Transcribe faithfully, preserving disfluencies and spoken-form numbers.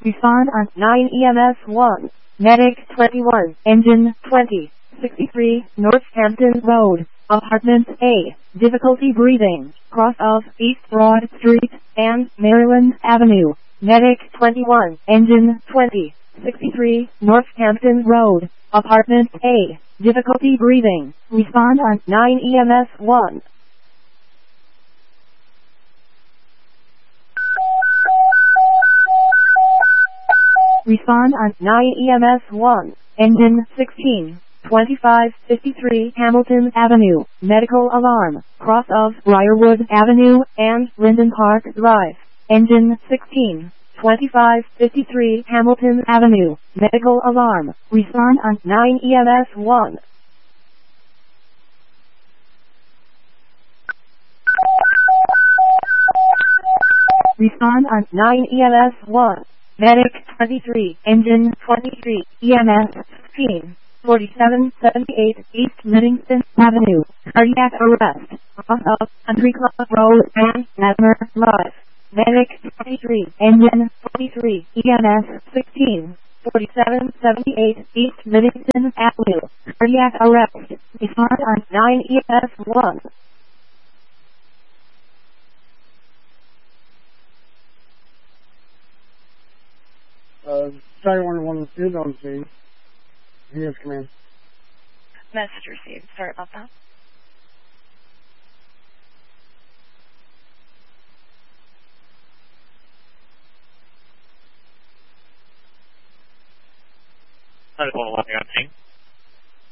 Respond on nine E M S one. Medic twenty-one. Engine twenty. sixty-three. Northampton Road. Apartment A. Difficulty breathing. Cross of East Broad Street and Maryland Avenue. Medic twenty-one. Engine twenty. sixty-three. Northampton Road. Apartment A. Difficulty breathing. Respond on nine E M S one. Respond on nine E M S one. Engine sixteen. twenty-five fifty-three Hamilton Avenue. Medical alarm. Cross of Briarwood Avenue and Linden Park Drive. Engine sixteen. twenty-five fifty-three Hamilton Avenue. Medical alarm. Respond on nine E M S one. Respond on nine E M S one. Medic twenty-three. Engine twenty-three. E M S fifteen. forty-seven seventy-eight East Livingston Avenue. Cardiac arrest. Off of Country Club Road and Latimer Drive. Medic twenty-three. Engine twenty-three. E M S sixteen. forty-seven seventy-eight East Livingston Avenue. Cardiac arrest. Respond on nine E M S one. Uh, Sorry, one one is on scene. Yes, command. Message received. Sorry about that. Medical alarm, you got